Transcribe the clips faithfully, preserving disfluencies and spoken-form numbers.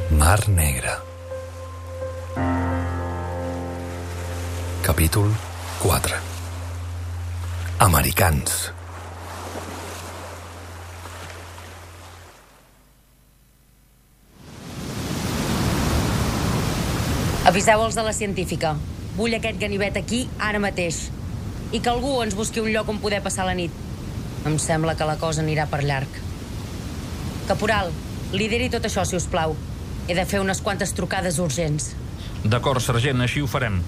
Mar Negra. Capítol quatre. Americans. Aviseu els de la científica. Vull aquest ganivet aquí, ara mateix. I que algú ens busqui un lloc on poder passar la nit. Em sembla que la cosa anirà per llarg. Caporal, lideri tot això, si us plau. He de fer unes quantes trucades urgents. D'acord, sergent, així ho farem.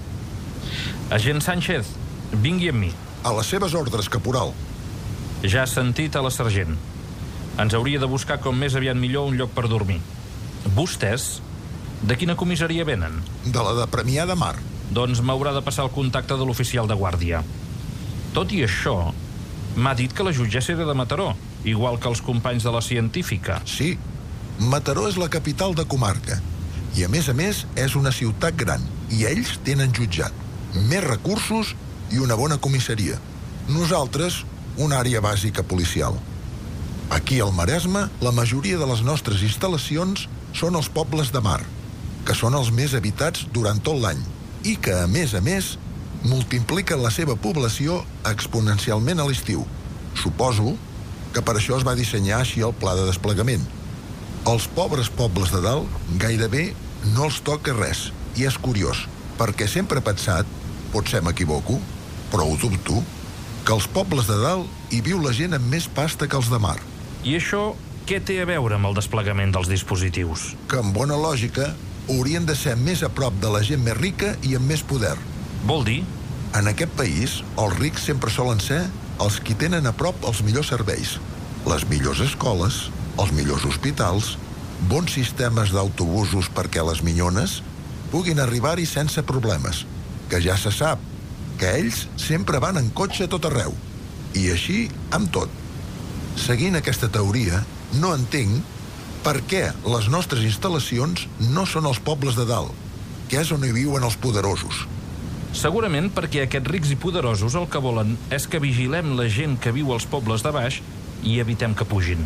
Agent Sánchez, vingui amb mi. A les seves ordres, caporal. Ja has sentit a la sergent. Ens hauria de buscar com més aviat millor un lloc per dormir. Vostès, de quina comissaria venen? De la de Premià de Mar. Doncs m'haurà de passar el contacte de l'oficial de guàrdia. Tot i això, m'ha dit que la jutgessa era de Mataró, igual que els companys de la científica. Sí, Mataró és la capital de comarca. I a més a més és una ciutat gran. I ells tenen jutjat, més recursos i una bona comissaria. Nosaltres, una àrea bàsica policial. Aquí al Maresme, la majoria de les nostres instal·lacions són els pobles de mar, que són els més habitats durant tot l'any i que, a més a més, multipliquen la seva població exponencialment a l'estiu. Suposo que per això es va dissenyar així el pla de desplegament. Els pobres pobles de dalt gairebé no els toca res, i és curiós, perquè sempre he pensat, potser m'equivoco, però ho dubto, que als pobles de dalt hi viu la gent amb més pasta que els de mar. I això què té a veure amb el desplegament dels dispositius? Que, amb bona lògica, haurien de ser més a prop de la gent més rica i amb més poder. Vol dir? En aquest país, els rics sempre solen ser els qui tenen a prop els millors serveis, les millors escoles, els millors hospitals, bons sistemes d'autobusos perquè les minyones puguin arribar-hi sense problemes, que ja se sap que ells sempre van en cotxe a tot arreu, i així amb tot. Seguint aquesta teoria, no entenc per què les nostres instal·lacions no són els pobles de dalt, que és on hi viuen els poderosos. Segurament perquè aquests rics i poderosos el que volen és que vigilem la gent que viu als pobles de baix i evitem que pugin.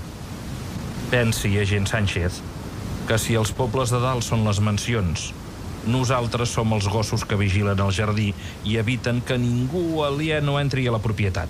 Pensi, agent Sánchez, que si els pobles de dalt són les mansions, nosaltres som els gossos que vigilen el jardí i eviten que ningú aliè no entri a la propietat.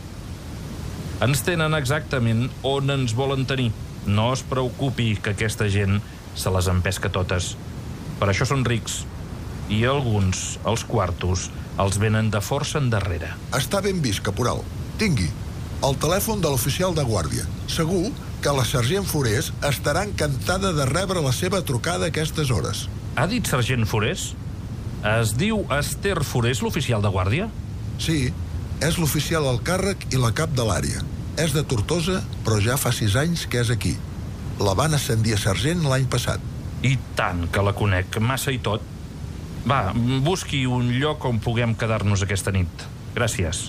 Ens tenen exactament on ens volen tenir. No es preocupi que aquesta gent se les empesca totes. Per això són rics. I alguns, els quartos, els venen de força endarrere. Està ben vist, caporal. Tingui el telèfon de l'oficial de guàrdia. Segur que la sergent Forés estarà encantada de rebre la seva trucada a aquestes hores. Ha dit sergent Forés? Es diu Esther Forés, l'oficial de guàrdia? Sí, és l'oficial al càrrec i la cap de l'àrea. És de Tortosa, però ja fa sis anys que és aquí. La van ascendir a sergent l'any passat. I tant que la conec, massa i tot. Va, busqui un lloc on puguem quedar-nos aquesta nit. Gràcies.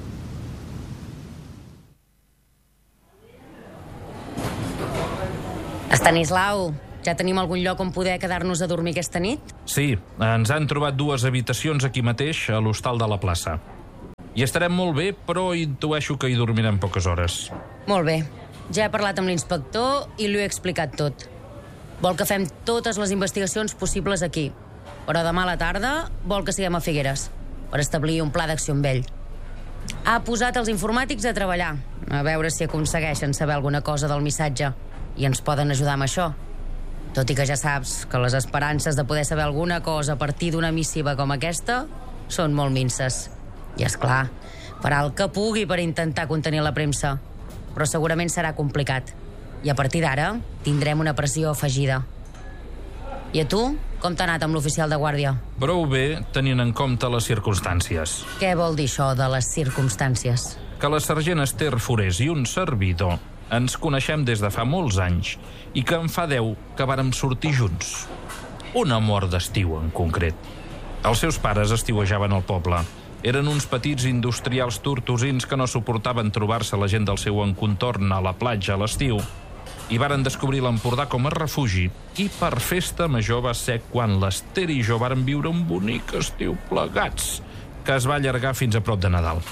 Estanislau, ja tenim algun lloc on poder quedar-nos a dormir aquesta nit? Sí, ens han trobat dues habitacions aquí mateix, a l'hostal de la plaça. Hi estarem molt bé, però intueixo que hi dormirem poques hores. Molt bé. Ja he parlat amb l'inspector i li he explicat tot. Vol que fem totes les investigacions possibles aquí, però demà a la tarda vol que siguem a Figueres per establir un pla d'acció amb ell. Ha posat els informàtics a treballar, a veure si aconsegueixen saber alguna cosa del missatge i ens poden ajudar amb això. Tot i que ja saps que les esperances de poder saber alguna cosa a partir d'una missiva com aquesta són molt minses. I, és clar, farà el que pugui per intentar contenir la premsa, però segurament serà complicat. I a partir d'ara tindrem una pressió afegida. I a tu, com t'ha anat amb l'oficial de guàrdia? Prou bé, tenint en compte les circumstàncies. Què vol dir això de les circumstàncies? Que la sergent Esther Forés i un servidor ens coneixem des de fa molts anys i que en fa deu que vàrem sortir junts. Un amor d'estiu, en concret. Els seus pares estiuejaven al poble. Eren uns petits industrials tortosins que no suportaven trobar-se la gent del seu encontorn a la platja a l'estiu i varen descobrir l'Empordà com a refugi. I per festa major va ser quan l'Esther i jo varen viure un bonic estiu plegats, que es va allargar fins a prop de Nadal.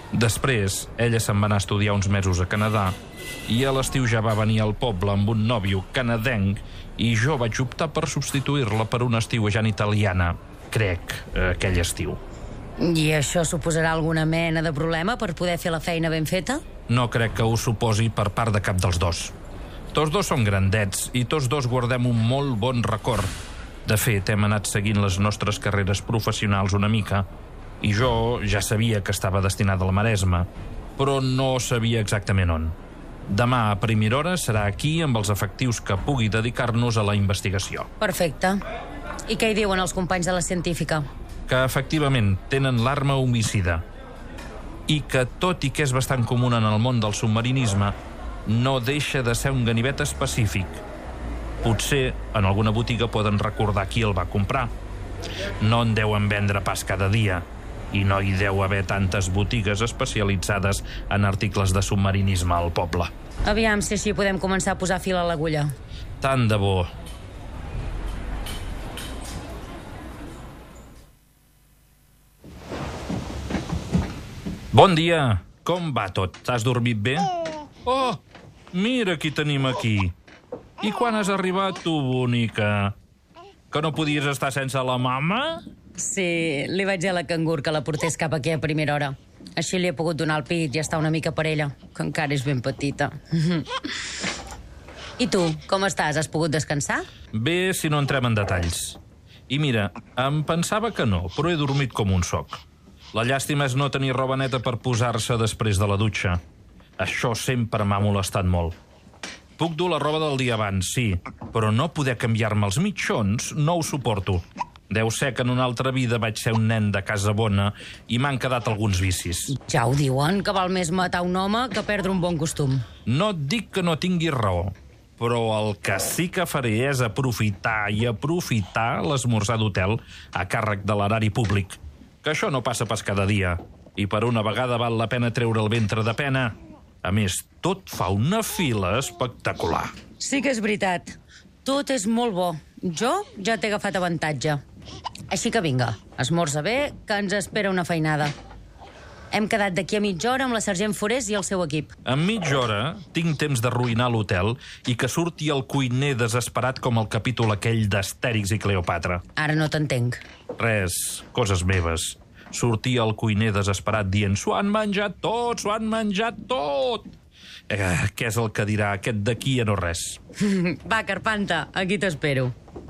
Després, ella se'n va anar a estudiar uns mesos a Canadà i a l'estiu ja va venir al poble amb un nòvio canadenc i jo vaig optar per substituir-la per una estiuejant italiana, crec, aquell estiu. I això suposarà alguna mena de problema per poder fer la feina ben feta? No crec que ho suposi per part de cap dels dos. Tots dos som grandets i tots dos guardem un molt bon record. De fet, hem anat seguint les nostres carreres professionals una mica i jo ja sabia que estava destinada al Maresme, però no sabia exactament on. Demà a primera hora serà aquí amb els efectius que pugui dedicar-nos a la investigació. Perfecte. I què hi diuen els companys de la científica? Que efectivament tenen l'arma homicida i que, tot i que és bastant comuna en el món del submarinisme, no deixa de ser un ganivet específic. Potser en alguna botiga poden recordar qui el va comprar. No en deuen vendre pas cada dia i no hi deu haver tantes botigues especialitzades en articles de submarinisme al poble. Aviam si així podem començar a posar fil a l'agulla. Tant de bo. Bon dia. Com va tot? T'has dormit bé? Oh, mira qui tenim aquí. I quan has arribat tu, bonica? Que no podies estar sense la mama? Sí, li vaig dir a la cangur que la portés cap aquí a primera hora. Així li he pogut donar el pit i estar una mica per ella, que encara és ben petita. I tu, com estàs? Has pogut descansar? Bé, si no entrem en detalls. I mira, em pensava que no, però he dormit com un soc. La llàstima és no tenir roba neta per posar-se després de la dutxa. Això sempre m'ha molestat molt. Puc dur la roba del dia abans, sí, però no poder canviar-me els mitjons no ho suporto. Deu ser que en una altra vida vaig ser un nen de casa bona i m'han quedat alguns vicis. Ja ho diuen, que val més matar un home que perdre un bon costum. No et dic que no tinguis raó, però el que sí que faré és aprofitar i aprofitar l'esmorzar d'hotel a càrrec de l'erari públic, que això no passa pas cada dia, i per una vegada val la pena treure el ventre de pena. A més, tot fa una fila espectacular. Sí que és veritat. Tot és molt bo. Jo ja t'he agafat avantatge. Així que vinga, esmorza bé, que ens espera una feinada. Hem quedat d'aquí a mitja hora amb la sergent Forés i el seu equip. En mitja hora tinc temps d'arruïnar l'hotel i que surti el cuiner desesperat com el capítol aquell d'Astèrix i Cleopatra. Ara no t'entenc. Res, coses meves. Sortia el cuiner desesperat dient «S'ho han menjat tot, s'ho han menjat tot!» Eh, què és el que dirà aquest d'aquí a no res? Va, Carpanta, aquí t'espero.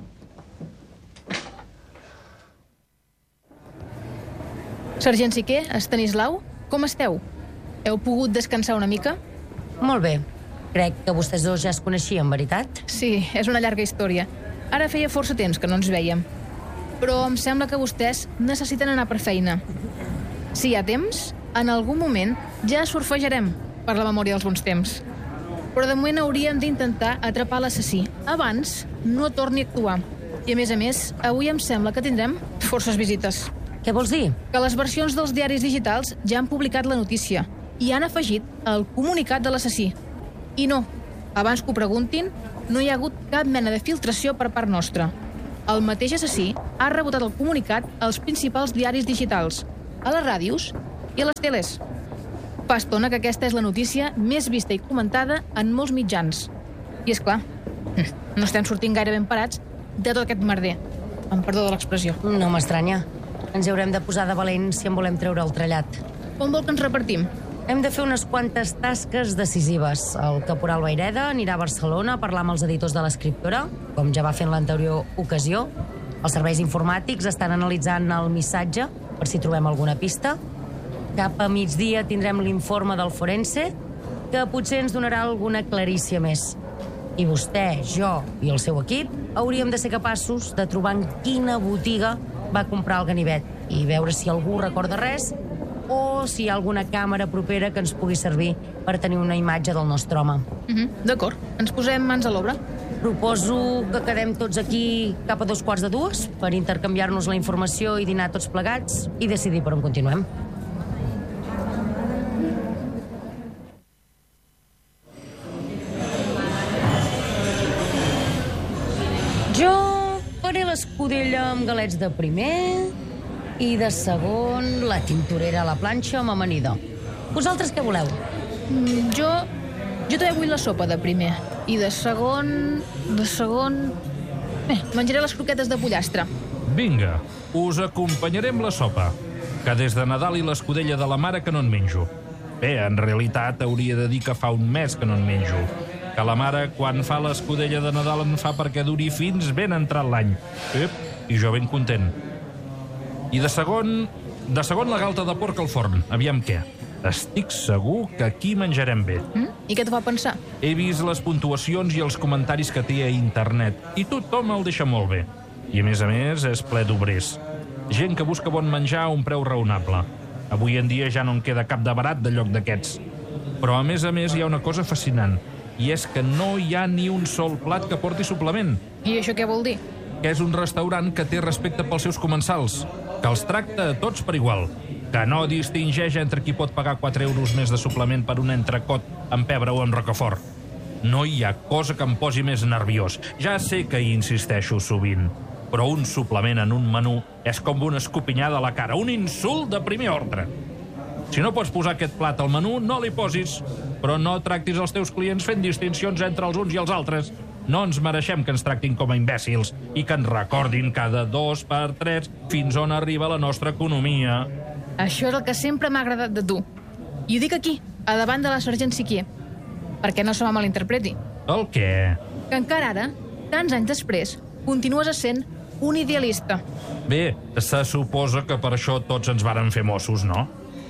Sergent Siquer, Estanislau, com esteu? Heu pogut descansar una mica? Molt bé. Crec que vostès dos ja es coneixien, veritat? Sí, és una llarga història. Ara feia força temps que no ens vèiem. Però em sembla que vostès necessiten anar per feina. Si hi ha temps, en algun moment ja surfejarem per la memòria dels bons temps. Però de moment hauríem d'intentar atrapar l'assassí. Abans no torni a actuar. I a més a més, avui em sembla que tindrem forces visites. Què vols dir? Que les versions dels diaris digitals ja han publicat la notícia i han afegit el comunicat de l'assassí. I no, abans que ho preguntin, no hi ha hagut cap mena de filtració per part nostra. El mateix assassí ha rebotat el comunicat als principals diaris digitals, a les ràdios i a les teles. Fa estona que aquesta és la notícia més vista i comentada en molts mitjans. I és clar, no estem sortint gaire ben parats de tot aquest merder. Amb perdó de l'expressió. No m'estranya. Ens hi haurem de posar de valent si en volem treure el trellat. Com vol que ens repartim? Hem de fer unes quantes tasques decisives. El caporal Vaireda anirà a Barcelona a parlar amb els editors de l'escriptora, com ja va fer en l'anterior ocasió. Els serveis informàtics estan analitzant el missatge per si trobem alguna pista. Cap a migdia tindrem l'informe del forense, que potser ens donarà alguna clarícia més. I vostè, jo i el seu equip hauríem de ser capaços de trobar en quina botiga va comprar el ganivet i veure si algú recorda res o si hi ha alguna càmera propera que ens pugui servir per tenir una imatge del nostre home. Mm-hmm. D'acord, ens posem mans a l'obra. Proposo que quedem tots aquí cap a dos quarts de dues per intercanviar-nos la informació i dinar tots plegats i decidir per on continuem. Jo faré l'escudella amb galets de primer i de segon la tintorera a la planxa amb amanida. Vosaltres què voleu? Mm, jo... Jo també vull la sopa de primer. I de segon... De segon... Bé, menjaré les croquetes de pollastre. Vinga, us acompanyarem la sopa, que des de Nadal i l'escudella de la mare que no en menjo. Bé, en realitat hauria de dir que fa un mes que no en menjo. Que la mare, quan fa l'escudella de Nadal, en fa perquè duri fins ben entrat l'any. Ep, i jo ben content. I de segon... De segon la galta de porc al forn. Aviam què. Estic segur que aquí menjarem bé. Mm? I què t'ho fa pensar? He vist les puntuacions i els comentaris que té a internet, i tothom el deixa molt bé. I a més a més és ple d'obrers. Gent que busca bon menjar a un preu raonable. Avui en dia ja no en queda cap de barat de lloc d'aquests. Però a més a més hi ha una cosa fascinant, i és que no hi ha ni un sol plat que porti suplement. I això què vol dir? Que és un restaurant que té respecte pels seus comensals, que els tracta a tots per igual, que no distingeix entre qui pot pagar quatre euros més de suplement per un entrecot amb pebre o amb rocafort. No hi ha cosa que em posi més nerviós. Ja sé que hi insisteixo sovint, però un suplement en un menú és com una escopinyada a la cara, un insult de primer ordre. Si no pots posar aquest plat al menú, no l'hi posis, però no tractis els teus clients fent distincions entre els uns i els altres. No ens mereixem que ens tractin com a imbècils i que ens recordin cada dos per tres fins on arriba la nostra economia. Això és el que sempre m'ha agradat de tu. I ho dic aquí, a davant de la sergent Siquier, perquè no se me malinterpreti. El què? Que encara ara, tants anys després, continues essent un idealista. Bé, se suposa que per això tots ens varen fer mossos, no?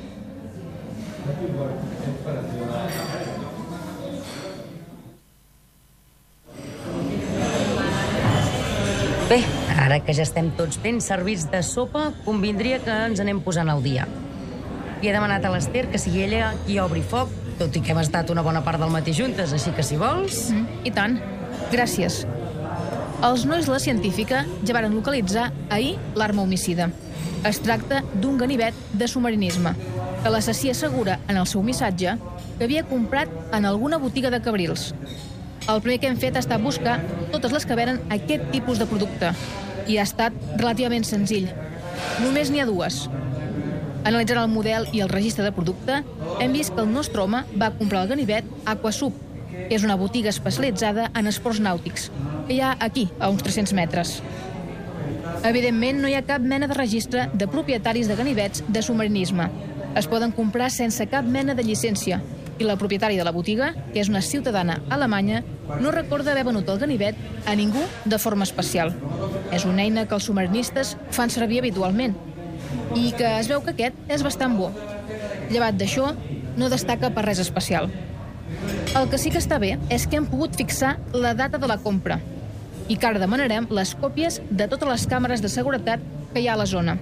Bé, ara que ja estem tots ben servits de sopa, convindria que ens anem posant al dia. I he demanat a l'Ester que sigui ella qui obri foc, tot i que hem estat una bona part del matí juntes, així que si vols... Mm, I tant. Gràcies. Els nois de la científica ja varen localitzar ahir l'arma homicida. Es tracta d'un ganivet de submarinisme, que l'assassí assegura en el seu missatge que havia comprat en alguna botiga de Cabrils. El primer que hem fet ha estat buscar totes les que venen aquest tipus de producte, i ha estat relativament senzill. Només n'hi ha dues. Analitzant el model i el registre de producte, hem vist que el nostre home va comprar el ganivet Aquasub, que és una botiga especialitzada en esports nàutics, que hi ha aquí, a uns tres-cents metres. Evidentment, no hi ha cap mena de registre de propietaris de ganivets de submarinisme. Es poden comprar sense cap mena de llicència, i la propietària de la botiga, que és una ciutadana alemanya, no recorda haver venut el ganivet a ningú de forma especial. És una eina que els submarinistes fan servir habitualment, i que es veu que aquest és bastant bo. Llevat d'això, no destaca per res especial. El que sí que està bé és que hem pogut fixar la data de la compra, i que ara demanarem les còpies de totes les càmeres de seguretat que hi ha a la zona.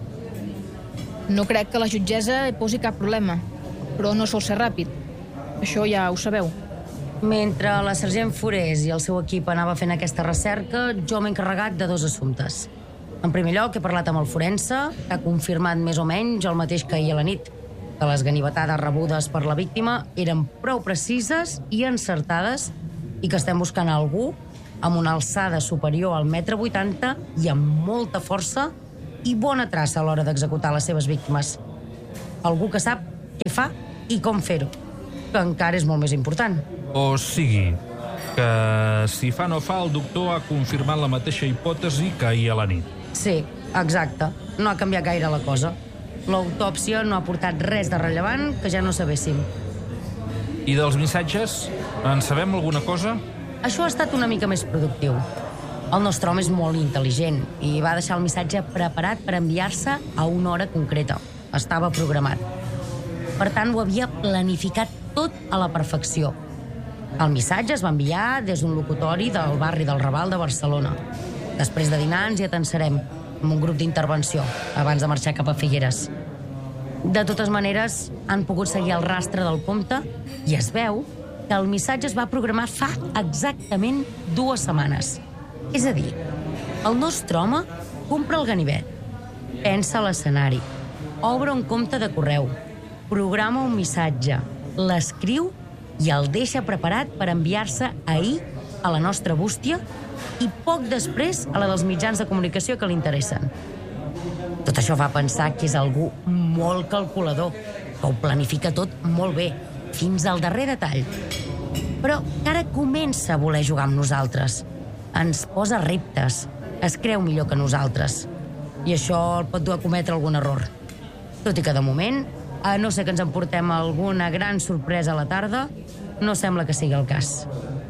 No crec que la jutgessa hi posi cap problema, però no sol ser ràpid. Això ja ho sabeu. Mentre la sergent Forés i el seu equip anava fent aquesta recerca, jo m'he encarregat de dos assumptes. En primer lloc, he parlat amb el forense, que ha confirmat més o menys el mateix que ahir a la nit, que les ganivetades rebudes per la víctima eren prou precises i encertades i que estem buscant algú amb una alçada superior al metre vuitanta i amb molta força i bona traça a l'hora d'executar les seves víctimes. Algú que sap què fa i com fer-ho, que encara és molt més important. O sigui, que si fa no fa, el doctor ha confirmat la mateixa hipòtesi que ahir a la nit. Sí, exacte. No ha canviat gaire la cosa. L'autòpsia no ha portat res de rellevant que ja no sabéssim. I dels missatges, en sabem alguna cosa? Això ha estat una mica més productiu. El nostre home és molt intel·ligent i va deixar el missatge preparat per enviar-se a una hora concreta. Estava programat. Per tant, ho havia planificat tot a la perfecció. El missatge es va enviar des d'un locutori del barri del Raval de Barcelona. Després de dinar ens hi atensarem amb un grup d'intervenció abans de marxar cap a Figueres. De totes maneres, han pogut seguir el rastre del compte i es veu que el missatge es va programar fa exactament dues setmanes. És a dir, el nostre home compra el ganivet, pensa l'escenari, obre un compte de correu, programa un missatge, l'escriu i el deixa preparat per enviar-se ahir a la nostra bústia i poc després a la dels mitjans de comunicació que li interessen. Tot això fa pensar que és algú molt calculador que ho planifica tot molt bé, fins al darrer detall. Però que ara comença a voler jugar amb nosaltres. Ens posa reptes, es creu millor que nosaltres. I això el pot dur a cometre algun error. Tot i que de moment, a no ser que ens emportem alguna gran sorpresa a la tarda, no sembla que sigui el cas.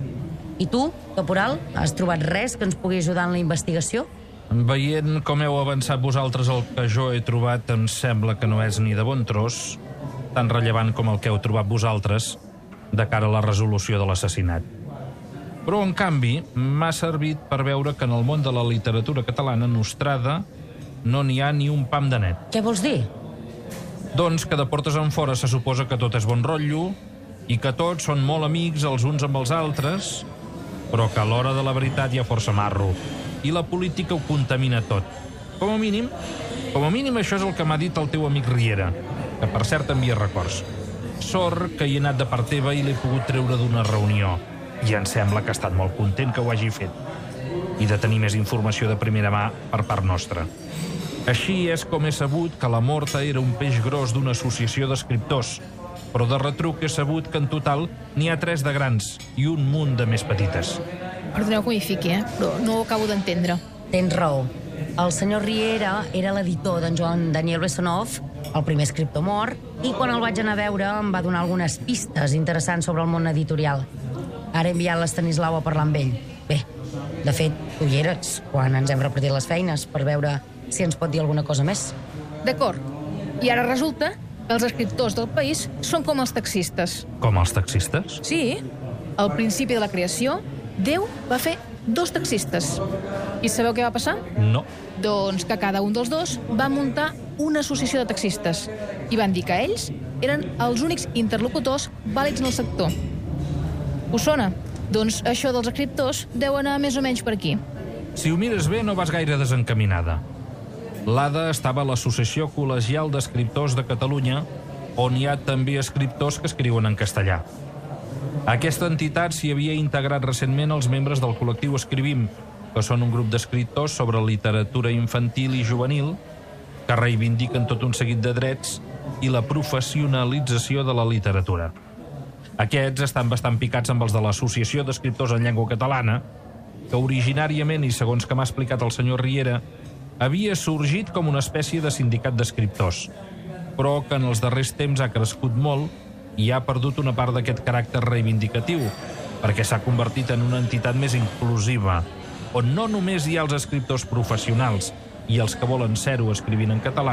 I tu, caporal, has trobat res que ens pugui ajudar en la investigació? Veient com heu avançat vosaltres el que jo he trobat, em sembla que no és ni de bon tros, tan rellevant com el que heu trobat vosaltres de cara a la resolució de l'assassinat. Però, en canvi, m'ha servit per veure que en el món de la literatura catalana nostrada no n'hi ha ni un pam de net. Què vols dir? Doncs que de portes enfora se suposa que tot és bon rotllo i que tots són molt amics els uns amb els altres, però que a l'hora de la veritat hi ha força marro i la política ho contamina tot. Com a mínim, com a mínim això és el que m'ha dit el teu amic Riera, que per cert envia records. Sort que hi he anat de part teva i l'he pogut treure d'una reunió, i em sembla que ha estat molt content que ho hagi fet, i de tenir més informació de primera mà per part nostra. Així és com he sabut que la Morta era un peix gros d'una associació d'escriptors, però de retruc he sabut que en total n'hi ha tres de grans i un munt de més petites. Perdoneu que m'hi fiqui, eh? Però no ho acabo d'entendre. Tens raó. El senyor Riera era l'editor d'en Joan Daniel Bessonov, el primer escriptor mort, i quan el vaig anar a veure em va donar algunes pistes interessants sobre el món editorial. Ara he enviat l'Estanislau a parlar amb ell. Bé, de fet, tu hi eres quan ens hem repartit les feines per veure si ens pot dir alguna cosa més. D'acord. I ara resulta que els escriptors del país són com els taxistes. Com els taxistes? Sí. Al principi de la creació, Déu va fer dos taxistes. I sabeu què va passar? No. Doncs que cada un dels dos va muntar una associació de taxistes i van dir que ells eren els únics interlocutors vàlids en el sector. Us sona? Doncs això dels escriptors deu anar més o menys per aquí. Si ho mires bé, no vas gaire desencaminada. L'A D A estava a l'Associació Col·legial d'Escriptors de Catalunya, on hi ha també escriptors que escriuen en castellà. A aquesta entitat s'hi havia integrat recentment els membres del col·lectiu Escrivim, que són un grup d'escriptors sobre literatura infantil i juvenil que reivindiquen tot un seguit de drets i la professionalització de la literatura. Aquests estan bastant picats amb els de l'Associació d'Escriptors en Llengua Catalana, que originàriament, i segons que m'ha explicat el senyor Riera, havia sorgit com una espècie de sindicat d'escriptors, però que en els darrers temps ha crescut molt i ha perdut una part d'aquest caràcter reivindicatiu, perquè s'ha convertit en una entitat més inclusiva, on no només hi ha els escriptors professionals i els que volen ser-ho escrivint en català,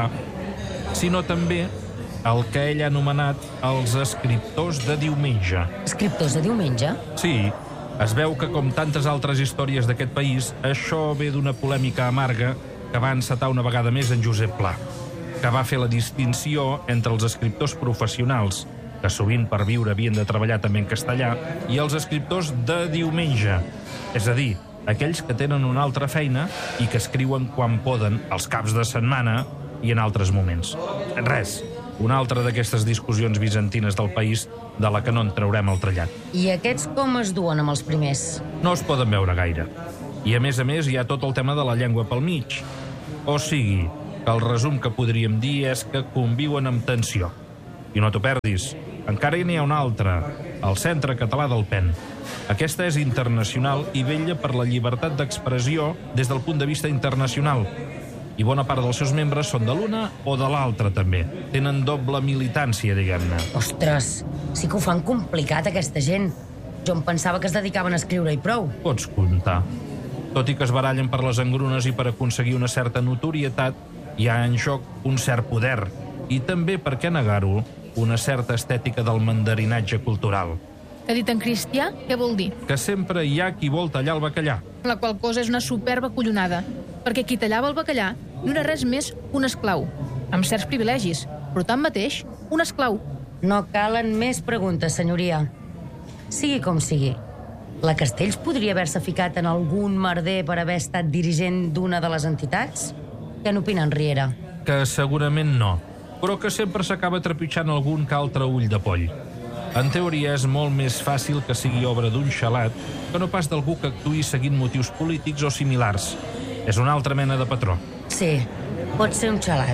sinó també el que ell ha anomenat els escriptors de diumenge. Escriptors de diumenge? Sí, es veu que, com tantes altres històries d'aquest país, això ve d'una polèmica amarga que va encetar una vegada més en Josep Pla, que va fer la distinció entre els escriptors professionals, que sovint per viure havien de treballar també en castellà, i els escriptors de diumenge, és a dir, aquells que tenen una altra feina i que escriuen quan poden, els caps de setmana i en altres moments. Res, una altra d'aquestes discussions bizantines del país de la que no en traurem el trellat. I aquests com es duen amb els primers? No es poden veure gaire. I a més a més hi ha tot el tema de la llengua pel mig. O sigui, que el resum que podríem dir és que conviuen amb tensió. I no t'ho perdis, encara n'hi ha una altra, el Centre Català del Pen. Aquesta és internacional i vetlla per la llibertat d'expressió des del punt de vista internacional. I bona part dels seus membres són de l'una o de l'altra, també. Tenen doble militància, diguem-ne. Ostres, sí que ho fan complicat, aquesta gent. Jo em pensava que es dedicaven a escriure i prou. Pots comptar. Tot i que es barallen per les engrunes i per aconseguir una certa notorietat, hi ha en joc un cert poder. I també, per què negar-ho, una certa estètica del mandarinatge cultural. Que dit en cristià, què vol dir? Que sempre hi ha qui vol tallar el bacallà. La qual cosa és una superba collonada, perquè qui tallava el bacallà no era res més que un esclau, amb certs privilegis, però tanmateix, un esclau. No calen més preguntes, senyoria. Sigui com sigui, la Castells podria haver-se ficat en algun merder per haver estat dirigent d'una de les entitats? Què n'opina en Riera? Que segurament no, però que sempre s'acaba trepitjant algun que altre ull de poll. En teoria és molt més fàcil que sigui obra d'un xalat que no pas d'algú que actuï seguint motius polítics o similars. És una altra mena de patró. Sí, pot ser un xalat.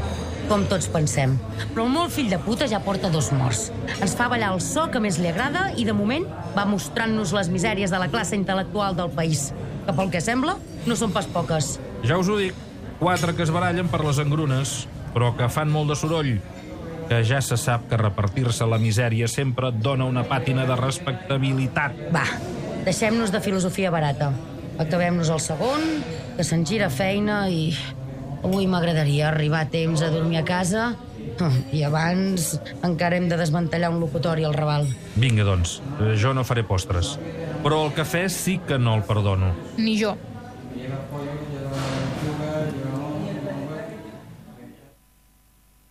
com tots pensem. Però el molt fill de puta ja porta dos morts. Ens fa ballar el so que més li agrada i, de moment, va mostrant-nos les misèries de la classe intel·lectual del país, que, pel que sembla, no són pas poques. Ja us ho dic, quatre que es barallen per les engrunes, però que fan molt de soroll, que ja se sap que repartir-se la misèria sempre et dona una pàtina de respectabilitat. Va, deixem-nos de filosofia barata. Acabem-nos el segon, que se'n gira feina i... Avui m'agradaria arribar a temps a dormir a casa i abans encara hem de desmantellar un locutori al Raval. Vinga, doncs, jo no faré postres. Però el cafè sí que no el perdono. Ni jo.